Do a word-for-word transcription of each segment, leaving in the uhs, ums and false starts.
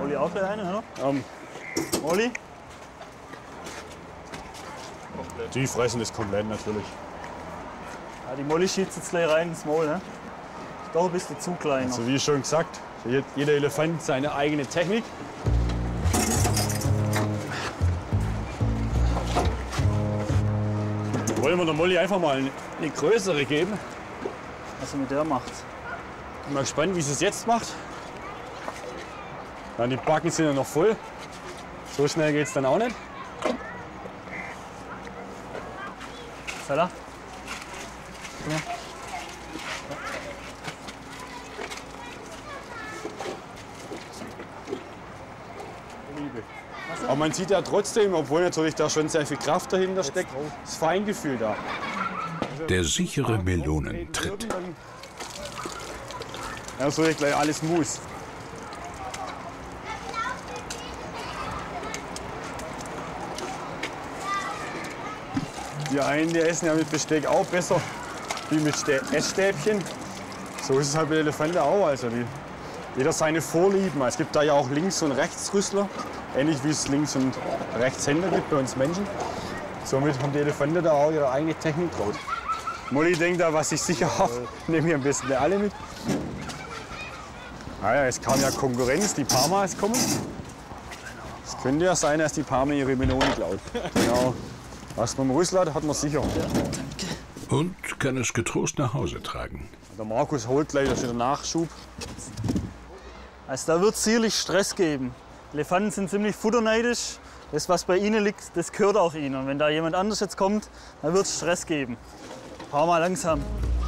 Molly auch gleich eine, oder? Ähm, Molly? Die fressen das komplett natürlich. Ja, die Molly schießt jetzt gleich rein ins Maul, ne? Ist doch ein bisschen zu klein. Also wie schon gesagt, jeder Elefant seine eigene Technik. Wollen wir der Molly einfach mal eine, eine größere geben? Was er mit der macht. Bin mal gespannt, wie sie es jetzt macht. Ja, die Backen sind ja noch voll. So schnell geht es dann auch nicht. Fella? Ja. Aber man sieht ja trotzdem, obwohl natürlich da schon sehr viel Kraft dahinter steckt, das Feingefühl da. Der sichere Melonentritt. Ja, so gleich alles Mus. Die einen, die essen ja mit Besteck auch besser wie mit Essstäbchen. So ist es halt bei Elefanten auch. Also die, jeder seine Vorlieben. Es gibt da ja auch Links- und Rechtsrüssler, ähnlich wie es Links- und Rechtshänder gibt bei uns Menschen. Somit haben die Elefanten da auch ihre eigene Technik draus. Molly denkt da, was ich sicher habe, nehme ich am besten alle mit. Ah ja, es kam ja Konkurrenz, die Parmas kommen. Es könnte ja sein, dass die Parma ihre Melone klaut. Genau. Was man im Rüssel hat, hat man sicher. Und kann es getrost nach Hause tragen. Der Markus holt gleich, da steht der Nachschub. Also da wird es sicherlich Stress geben. Elefanten sind ziemlich futterneidisch. Das, was bei ihnen liegt, das gehört auch ihnen. Und wenn da jemand anders jetzt kommt, dann wird es Stress geben. Ein paar Mal langsam.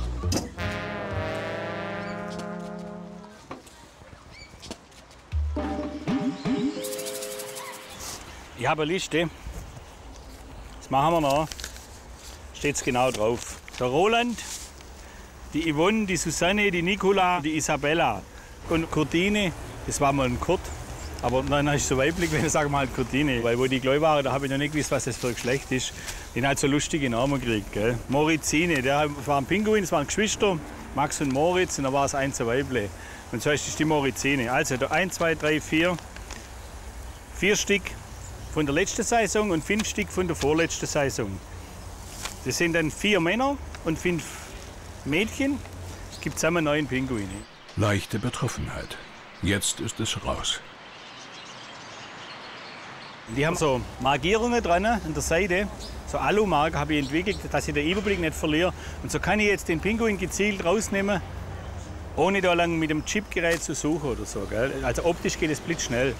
Ich habe eine Liste. Das machen wir noch. Steht es genau drauf. Der Roland, die Yvonne, die Susanne, die Nicola, die Isabella und Kurtine. Das war mal ein Kurt. Aber dann ist es so weiblich, wenn ich sage mal Kurtine. Weil wo die gleich waren, da habe ich noch nicht gewusst, was das für ein Geschlecht ist. Den hat so lustige Namen gekriegt. Gell? Morizine, der war ein Pinguin, das waren Geschwister. Max und Moritz, und da war es eins ein Weible. Und so ist es die Morizine. Also eins, zwei, drei, vier. Vier Stück von der letzten Saison und fünf Stück von der vorletzten Saison. Das sind dann vier Männer und fünf Mädchen. Es gibt zusammen neun Pinguine. Leichte Betroffenheit. Jetzt ist es raus. Die haben so Markierungen dran an der Seite. So Alumark habe ich entwickelt, dass ich den Überblick nicht verliere. Und so kann ich jetzt den Pinguin gezielt rausnehmen, ohne da lang mit dem Chipgerät zu suchen oder so. Gell? Also optisch geht es blitzschnell.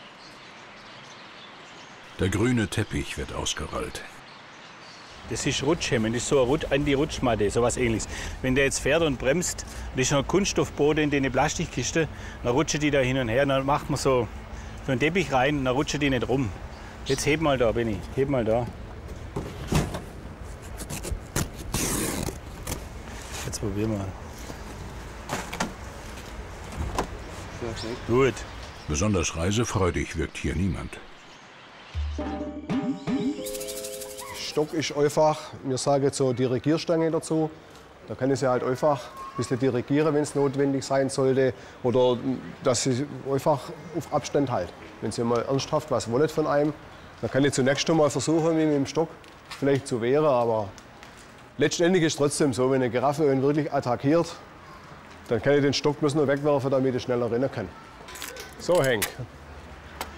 Der grüne Teppich wird ausgerollt. Das ist Rutschhemmen, das ist so eine Anti-Rutschmatte, so was Ähnliches. Wenn der jetzt fährt und bremst, das ist noch ein Kunststoffboden in eine Plastikkiste, dann rutschen die da hin und her, dann macht man so, so einen Teppich rein, dann rutschen die nicht rum. Jetzt heb mal da, Benni, heb mal da. Jetzt probieren wir. Gut. Besonders reisefreudig wirkt hier niemand. Stock ist einfach, wir sagen jetzt so Dirigierstange dazu. Da kann ich sie halt einfach ein bisschen dirigieren, wenn es notwendig sein sollte. Oder dass sie einfach auf Abstand halt. Wenn sie mal ernsthaft was wollen von einem, dann kann ich zunächst schon mal versuchen, mich mit dem Stock vielleicht zu wehren. Aber letztendlich ist es trotzdem so, wenn eine Giraffe ihn wirklich attackiert, dann kann ich den Stock bloß nur wegwerfen, damit ich schneller rennen kann. So, Henk.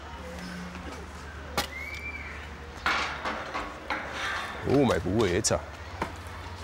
Oh, mein Bub, jetzt.